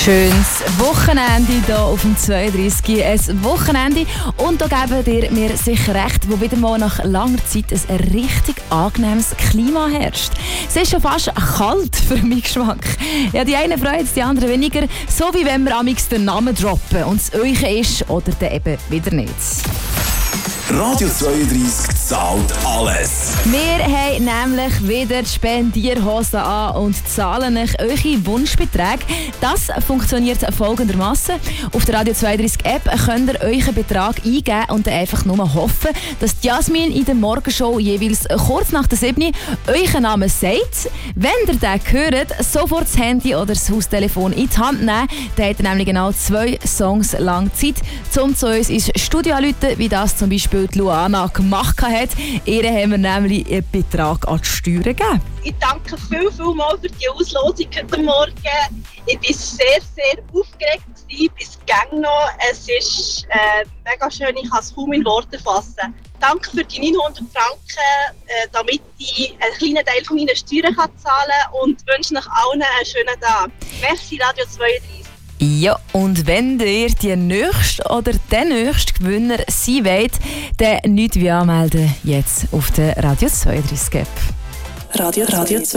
Schönes Wochenende hier auf dem 32. Ein Wochenende. Und da geben dir mir sicher recht, wo wieder mal nach langer Zeit ein richtig angenehmes Klima herrscht. Es ist schon fast kalt für meinen Geschmack. Ja, die einen freuen es, die anderen weniger. So wie wenn wir amigs den Namen droppen und es euch ist oder dann eben wieder nicht. Radio 32 zahlt alles. Wir haben nämlich wieder die Spendierhosen an und zahlen euch eure Wunschbeträge. Das funktioniert folgendermaßen: Auf der Radio 32 App könnt ihr euren Betrag eingeben und dann einfach nur hoffen, dass Jasmin in der Morgenshow jeweils kurz nach der 7 euren Namen sagt. Wenn ihr den hört, sofort das Handy oder das Haustelefon in die Hand nehmen. Dann habt ihr nämlich genau 2 Songs lang Zeit, um zu uns ins Studio anzurufen, wie das zum Beispiel die Luana gemacht hat. Ihr haben wir nämlich einen Betrag an die Steuern gegeben. Ich danke vielmals für die Auslosung heute Morgen. Ich war sehr aufgeregt bis gäng noch. Es ist mega schön, ich kann es kaum in Worte fassen. Danke für die 900 Franken, damit ich einen kleinen Teil von meinen Steuern zahlen kann und wünsche euch allen einen schönen Tag. Merci Radio 32. Ja, und wenn ihr die nächste oder den nächsten Gewinner sein wollt, dann nicht wie anmelden jetzt auf der Radio 32 App. Radio 32.